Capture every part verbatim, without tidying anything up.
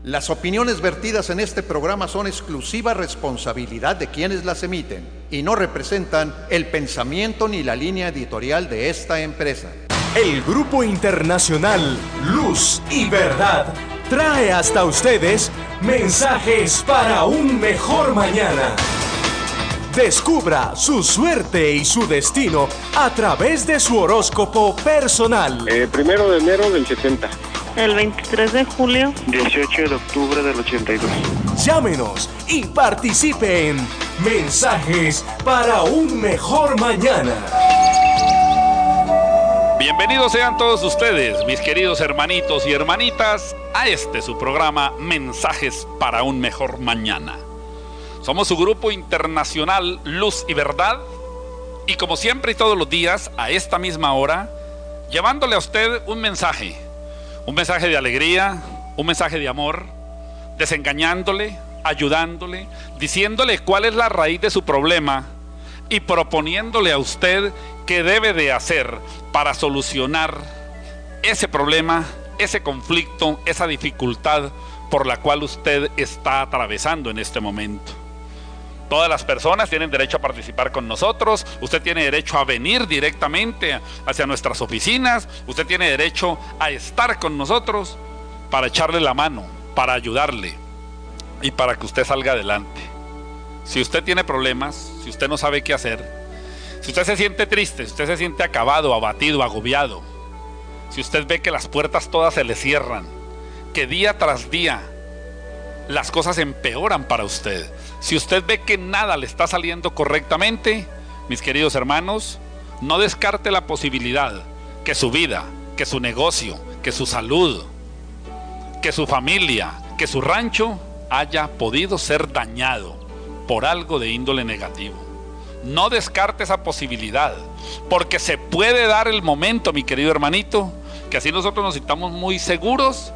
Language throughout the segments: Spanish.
Las opiniones vertidas en este programa son exclusiva responsabilidad de quienes las emiten y no representan el pensamiento ni la línea editorial de esta empresa. El Grupo Internacional Luz y Verdad trae hasta ustedes mensajes para un mejor mañana. Descubra su suerte y su destino a través de su horóscopo personal. Eh, primero de enero del setenta. El veintitrés de julio. dieciocho de octubre del ochenta y dos. Llámenos y participe en Mensajes para un mejor mañana. Bienvenidos sean todos ustedes, mis queridos hermanitos y hermanitas, a este su programa Mensajes para un mejor mañana. Somos su grupo internacional Luz y Verdad, y como siempre y todos los días, a esta misma hora, llevándole a usted un mensaje, un mensaje de alegría, un mensaje de amor, desengañándole, ayudándole, diciéndole cuál es la raíz de su problema y proponiéndole a usted qué debe de hacer para solucionar ese problema, ese conflicto, esa dificultad por la cual usted está atravesando en este momento. Todas las personas tienen derecho a participar con nosotros. Usted tiene derecho a venir directamente hacia nuestras oficinas. Usted tiene derecho a estar con nosotros para echarle la mano, para ayudarle y para que usted salga adelante. Si usted tiene problemas, si usted no sabe qué hacer, si usted se siente triste, si usted se siente acabado, abatido, agobiado, si usted ve que las puertas todas se le cierran, que día tras día las cosas empeoran para usted, si usted ve que nada le está saliendo correctamente, mis queridos hermanos, no descarte la posibilidad que su vida, que su negocio, que su salud, que su familia, que su rancho haya podido ser dañado por algo de índole negativo. No descarte esa posibilidad, porque se puede dar el momento, mi querido hermanito, que así nosotros nos sintamos muy seguros,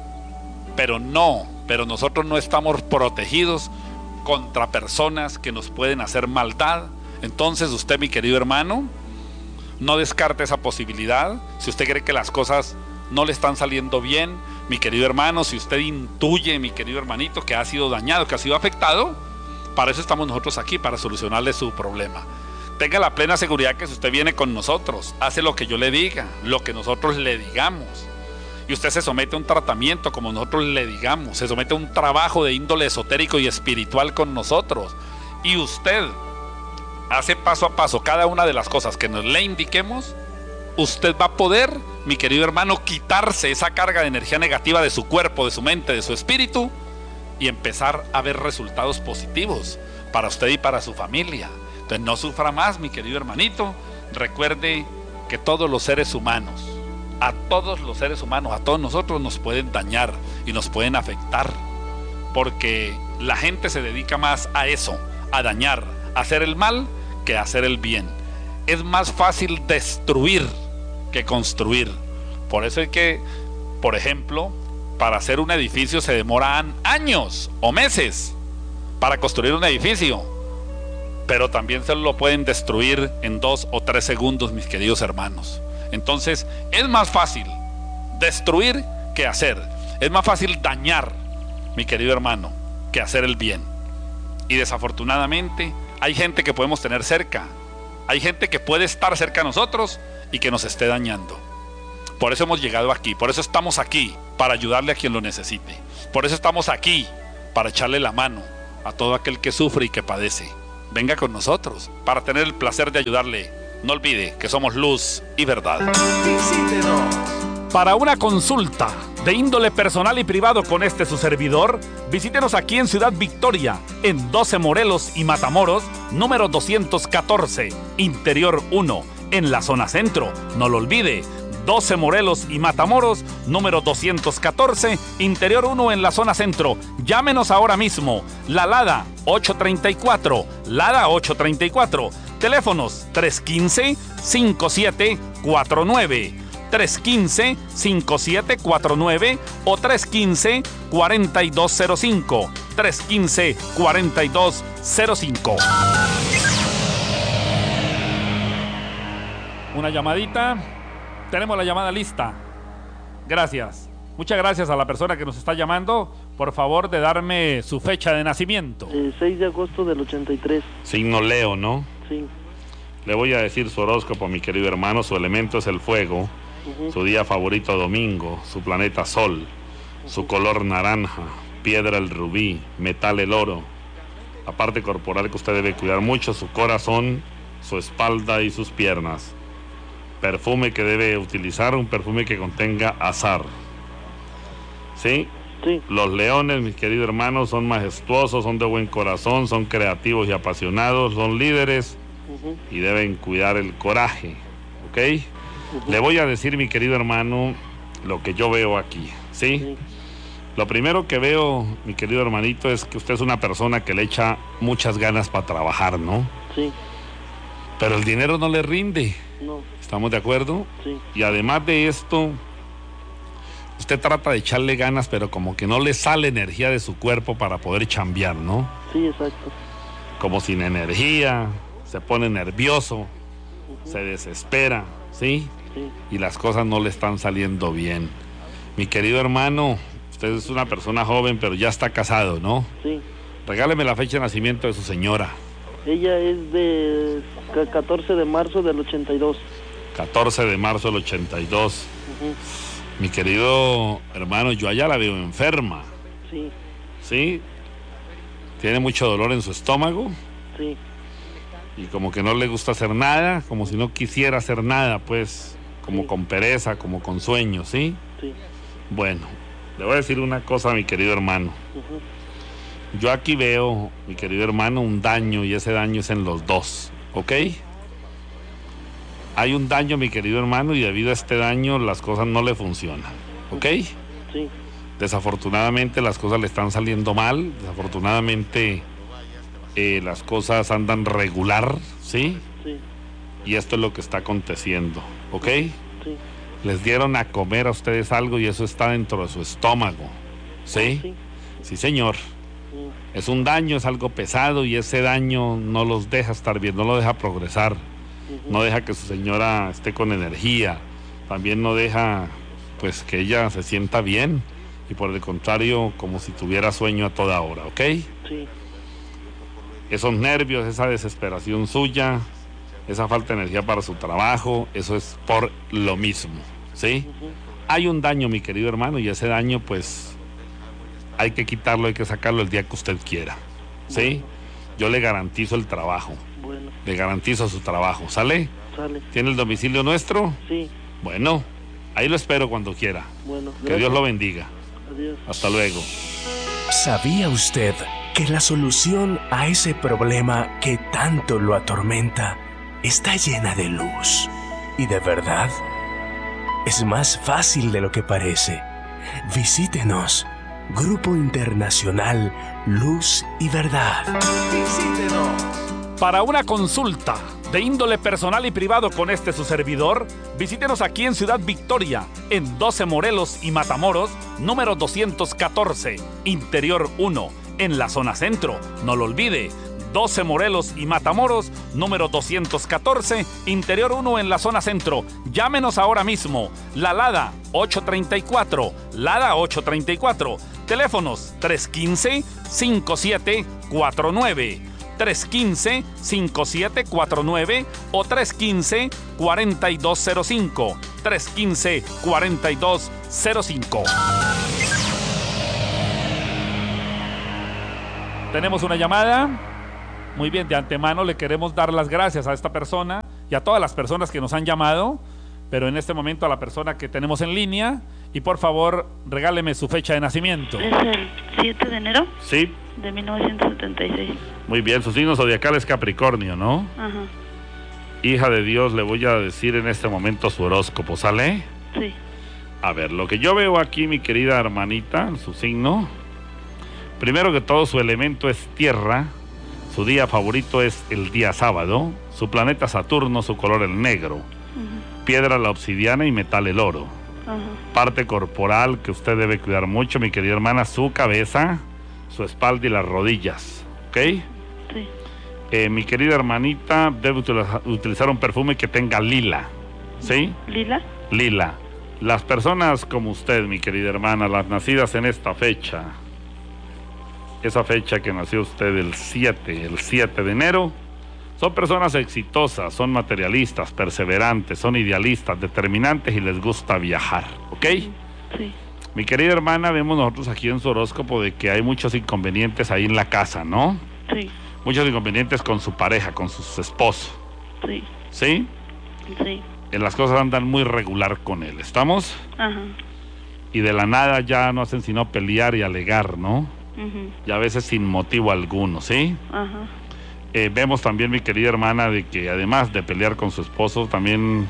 pero no, pero nosotros no estamos protegidos contra personas que nos pueden hacer maldad. Entonces usted, mi querido hermano, no descarte esa posibilidad. Si usted cree que las cosas no le están saliendo bien, mi querido hermano, si usted intuye, mi querido hermanito, que ha sido dañado, que ha sido afectado, para eso estamos nosotros aquí, para solucionarle su problema. Tenga la plena seguridad que si usted viene con nosotros, hace lo que yo le diga, lo que nosotros le digamos, y usted se somete a un tratamiento como nosotros le digamos, se somete a un trabajo de índole esotérico y espiritual con nosotros, y usted hace paso a paso cada una de las cosas que nos le indiquemos, usted va a poder, mi querido hermano, quitarse esa carga de energía negativa de su cuerpo, de su mente, de su espíritu, y empezar a ver resultados positivos para usted y para su familia. Entonces no sufra más, mi querido hermanito. Recuerde que todos los seres humanos, a todos los seres humanos, a todos nosotros nos pueden dañar y nos pueden afectar, porque la gente se dedica más a eso, a dañar, a hacer el mal que a hacer el bien. Es más fácil destruir que construir. Por eso es que, por ejemplo, para hacer un edificio se demoran años o meses para construir un edificio, pero también se lo pueden destruir en dos o tres segundos, mis queridos hermanos. Entonces es más fácil destruir que hacer, es más fácil dañar, mi querido hermano, que hacer el bien. Y desafortunadamente hay gente que podemos tener cerca, hay gente que puede estar cerca de nosotros y que nos esté dañando. Por eso hemos llegado aquí, por eso estamos aquí, para ayudarle a quien lo necesite. Por eso estamos aquí, para echarle la mano a todo aquel que sufre y que padece. Venga con nosotros, para tener el placer de ayudarle. No olvide que somos Luz y Verdad. Visítenos. Para una consulta de índole personal y privado con este su servidor, visítenos aquí en Ciudad Victoria, en doce Morelos y Matamoros, número doscientos catorce, Interior uno, en la zona centro. No lo olvide, doce Morelos y Matamoros, número doscientos catorce, Interior uno en la zona centro. Llámenos ahora mismo. La Lada ocho treinta y cuatro, Lada ocho treinta y cuatro. Teléfonos tres uno cinco, cinco siete cuatro nueve, tres uno cinco, cinco siete cuatro nueve o tres uno cinco, cuatro dos cero cinco, tres uno cinco, cuatro dos cero cinco. Una llamadita. Tenemos la llamada lista. Gracias. Muchas gracias a la persona que nos está llamando. Por favor, de darme su fecha de nacimiento. Eh, seis de agosto del ochenta y tres. Signo Leo, ¿no? Sí. Le voy a decir su horóscopo, mi querido hermano. Su elemento es el fuego. Uh-huh. Su día favorito, domingo. Su planeta, sol. Uh-huh. Su color, naranja. Piedra, el rubí. Metal, el oro. La parte corporal que usted debe cuidar mucho, su corazón, su espalda y sus piernas. Perfume que debe utilizar, un perfume que contenga azar. ¿Sí? Sí. Los leones, mis queridos hermanos, son majestuosos, son de buen corazón, son creativos y apasionados, son líderes uh-huh. y deben cuidar el coraje. ¿Ok? Uh-huh. Le voy a decir, mi querido hermano, lo que yo veo aquí. ¿Sí? Sí. Lo primero que veo, mi querido hermanito, es que usted es una persona que le echa muchas ganas para trabajar, ¿no? Sí. Pero el dinero no le rinde. No. ¿Estamos de acuerdo? Sí. Y además de esto, usted trata de echarle ganas, pero como que no le sale energía de su cuerpo para poder chambear, ¿no? Sí, exacto. Como sin energía, se pone nervioso, uh-huh. se desespera, ¿sí? Sí. Y las cosas no le están saliendo bien. Mi querido hermano, usted es una persona joven, pero ya está casado, ¿no? Sí. Regáleme la fecha de nacimiento de su señora. Ella es de catorce de marzo del ochenta y dos. catorce de marzo del ochenta y dos. Uh-huh. Mi querido hermano, yo allá la veo enferma. Sí. ¿Sí? ¿Tiene mucho dolor en su estómago? Sí. Y como que no le gusta hacer nada, como si no quisiera hacer nada, pues, como sí. con pereza, como con sueño, ¿sí? Sí. Bueno, le voy a decir una cosa, mi querido hermano. Uh-huh. Yo aquí veo, mi querido hermano, un daño, y ese daño es en los dos, ¿ok? Hay un daño, mi querido hermano, y debido a este daño las cosas no le funcionan, ¿ok? Sí. Desafortunadamente las cosas le están saliendo mal, desafortunadamente eh, las cosas andan regular, ¿sí? Sí. Y esto es lo que está aconteciendo, ¿ok? Sí. Les dieron a comer a ustedes algo y eso está dentro de su estómago, ¿sí? Sí, sí señor. Sí. Es un daño, es algo pesado y ese daño no los deja estar bien, no los deja progresar, uh-huh. no deja que su señora esté con energía, también no deja pues que ella se sienta bien y por el contrario como si tuviera sueño a toda hora, ¿ok? Sí. Esos nervios, esa desesperación suya, esa falta de energía para su trabajo, eso es por lo mismo, ¿sí? Uh-huh. Hay un daño, mi querido hermano, y ese daño pues hay que quitarlo, hay que sacarlo el día que usted quiera, ¿sí? Bueno. Yo le garantizo el trabajo. Bueno. Le garantizo su trabajo, ¿sale? Sale. ¿Tiene el domicilio nuestro? Sí. Bueno, ahí lo espero cuando quiera. Bueno, que Dios lo bendiga. Adiós. Hasta luego. ¿Sabía usted que la solución a ese problema que tanto lo atormenta está llena de luz y de verdad? Es más fácil de lo que parece. Visítenos. Grupo Internacional Luz y Verdad. Visítenos. Para una consulta de índole personal y privado con este su servidor, visítenos aquí en Ciudad Victoria, en doce Morelos y Matamoros, número doscientos catorce, Interior uno, en la zona centro. No lo olvide, doce Morelos y Matamoros, número doscientos catorce, Interior uno en la zona centro. Llámenos ahora mismo. La Lada ocho treinta y cuatro, Lada ocho treinta y cuatro. Teléfonos tres uno cinco, cinco siete cuatro nueve, tres uno cinco, cinco siete cuatro nueve o tres uno cinco, cuatro dos cero cinco, tres uno cinco, cuatro dos cero cinco. Tenemos una llamada. Muy bien, de antemano le queremos dar las gracias a esta persona y a todas las personas que nos han llamado, pero en este momento a la persona que tenemos en línea, y por favor regáleme su fecha de nacimiento. ¿Es el siete de enero? Sí. De mil novecientos setenta y seis. Muy bien, su signo zodiacal es Capricornio, ¿no? Ajá. Hija de Dios, le voy a decir en este momento su horóscopo, ¿sale? Sí. A ver, lo que yo veo aquí, mi querida hermanita, su signo, primero que todo su elemento es tierra. Su día favorito es el día sábado. Su planeta Saturno, su color el negro. Uh-huh. Piedra la obsidiana y metal el oro. Uh-huh. Parte corporal que usted debe cuidar mucho, mi querida hermana, su cabeza, su espalda y las rodillas. ¿Ok? Sí. Eh, mi querida hermanita debe utilizar un perfume que tenga lila. ¿Sí? ¿Lila? Lila. Las personas como usted, mi querida hermana, las nacidas en esta fecha, esa fecha que nació usted el siete, el siete de enero, son personas exitosas, son materialistas, perseverantes, son idealistas, determinantes y les gusta viajar, ¿ok? Sí. Mi querida hermana, vemos nosotros aquí en su horóscopo de que hay muchos inconvenientes ahí en la casa, ¿no? Sí. Muchos inconvenientes con su pareja, con su esposo. Sí. ¿Sí? Sí. En las cosas andan muy regular con él, ¿estamos? Ajá. Y de la nada ya no hacen sino pelear y alegar, ¿no? Uh-huh. Y a veces sin motivo alguno, ¿sí? Ajá. Eh, vemos también, mi querida hermana, de que además de pelear con su esposo, también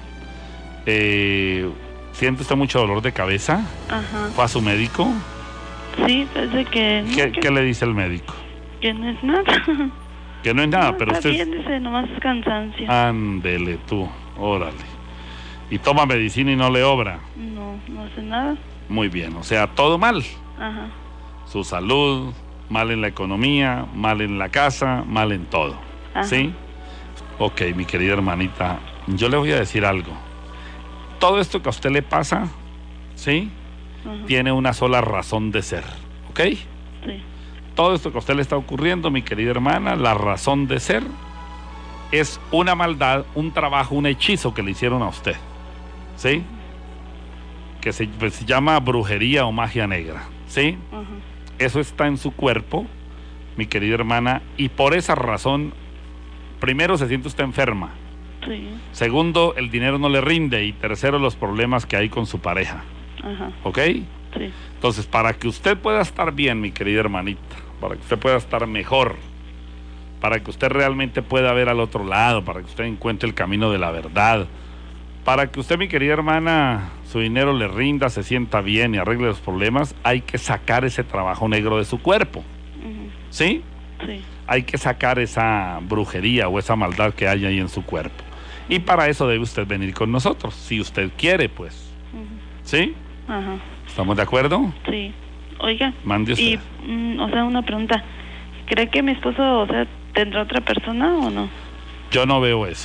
eh, siente usted mucho dolor de cabeza. Ajá. ¿Fue a su médico? Sí, parece que... No, ¿Qué, que, ¿Qué le dice el médico? que no es nada. Que no es nada, No, pero está usted... bien, dice, nomás es cansancio. Ándele tú, órale. Y toma medicina y no le obra. No, no hace nada. Muy bien, o sea, todo mal. Ajá. Su salud, mal en la economía, mal en la casa, mal en todo. Ajá. ¿Sí? Ok, mi querida hermanita, yo le voy a decir algo. Todo esto que a usted le pasa, ¿sí? Ajá. Tiene una sola razón de ser, ¿ok? Sí. Todo esto que a usted le está ocurriendo, mi querida hermana, la razón de ser es una maldad, un trabajo, un hechizo que le hicieron a usted, ¿sí? Que se, pues, se llama brujería o magia negra, ¿sí? Ajá. Eso está en su cuerpo, mi querida hermana, y por esa razón, primero se siente usted enferma, Sí. segundo, el dinero no le rinde, y tercero, los problemas que hay con su pareja, Ajá. ¿ok? Sí. Entonces, para que usted pueda estar bien, mi querida hermanita, para que usted pueda estar mejor, para que usted realmente pueda ver al otro lado, para que usted encuentre el camino de la verdad, para que usted, mi querida hermana, su dinero le rinda, se sienta bien y arregle los problemas, hay que sacar ese trabajo negro de su cuerpo, Ujú. ¿sí? Sí. Hay que sacar esa brujería o esa maldad que hay ahí en su cuerpo. Y para eso debe usted venir con nosotros, si usted quiere, pues, Ujú. ¿sí? Ajá. ¿Estamos de acuerdo? Sí. Oiga. Mande usted. Y, mm, o sea, una pregunta. ¿Cree que mi esposo, o sea, tendrá otra persona o no? Yo no veo eso.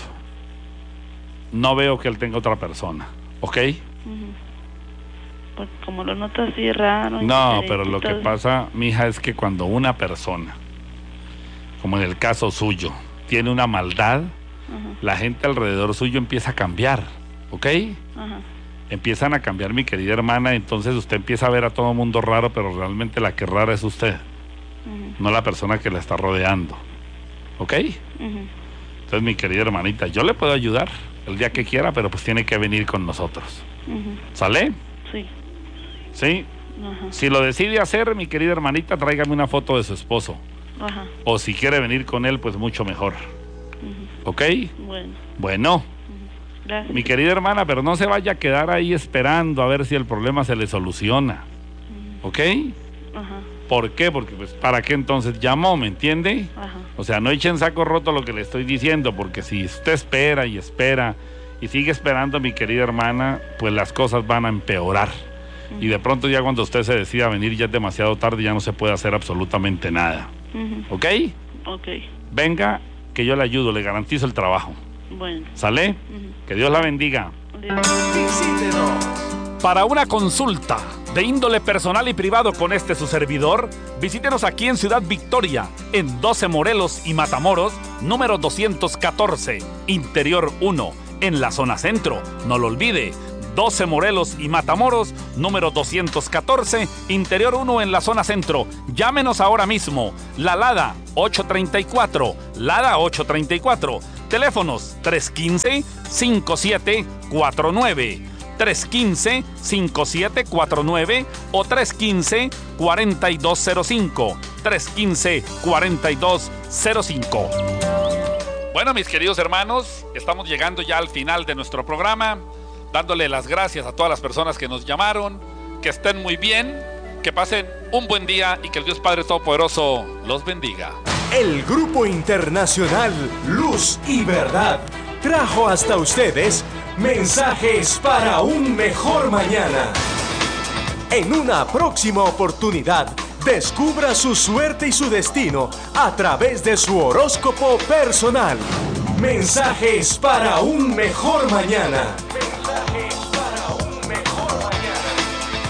No veo que él tenga otra persona, ¿ok? Ujú. Pues como lo noto así raro. No, diferente pero y lo que todo. pasa, mija, es que cuando una persona, como en el caso suyo, tiene una maldad, Ajá. la gente alrededor suyo empieza a cambiar, ¿ok? Ajá. Empiezan a cambiar, mi querida hermana, entonces usted empieza a ver a todo mundo raro, pero realmente la que rara es usted, Ujú. no la persona que la está rodeando, ¿ok? Ujú. Entonces, mi querida hermanita, yo le puedo ayudar el día que quiera, pero pues tiene que venir con nosotros, Ujú. ¿sale? Sí. ¿Sí? Ajá. Si lo decide hacer, mi querida hermanita, tráigame una foto de su esposo. Ajá. O si quiere venir con él, pues mucho mejor. Ujú. ¿Ok? Bueno. Bueno, Gracias. mi querida hermana, pero no se vaya a quedar ahí esperando a ver si el problema se le soluciona. ¿Ok? Ajá. ¿Por qué? Porque pues ¿para qué entonces llamó? ¿Me entiende? Ajá. O sea, no echen saco roto lo que le estoy diciendo, porque si usted espera y espera y sigue esperando, mi querida hermana, pues las cosas van a empeorar. Y de pronto ya cuando usted se decida a venir ya es demasiado tarde, ya no se puede hacer absolutamente nada. Ujú. ¿Ok? Ok. Venga, que yo le ayudo, le garantizo el trabajo. Bueno. ¿Sale? Ujú. Que Dios la bendiga. Adiós. Visítenos. Para una consulta de índole personal y privado con este su servidor, visítenos aquí en Ciudad Victoria, en doce Morelos y Matamoros, número doscientos catorce, Interior uno, en la zona centro. No lo olvide, doce Morelos y Matamoros, número doscientos catorce, Interior uno en la zona centro. Llámenos ahora mismo. La Lada ocho treinta y cuatro, Lada ocho treinta y cuatro. Teléfonos tres uno cinco, cinco siete cuatro nueve, tres uno cinco, cinco siete cuatro nueve o tres uno cinco, cuatro dos cero cinco, tres uno cinco, cuatro dos cero cinco. Bueno, mis queridos hermanos, estamos llegando ya al final de nuestro programa, dándole las gracias a todas las personas que nos llamaron, que estén muy bien, que pasen un buen día y que el Dios Padre Todopoderoso los bendiga. El Grupo Internacional Luz y Verdad trajo hasta ustedes mensajes para un mejor mañana. En una próxima oportunidad, descubra su suerte y su destino a través de su horóscopo personal. Mensajes para un mejor mañana. Mensajes para un mejor mañana.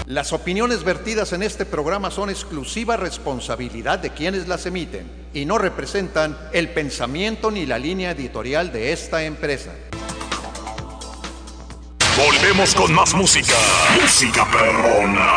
Las opiniones vertidas en este programa son exclusiva responsabilidad de quienes las emiten y no representan el pensamiento ni la línea editorial de esta empresa. Volvemos con más música. Música perrona.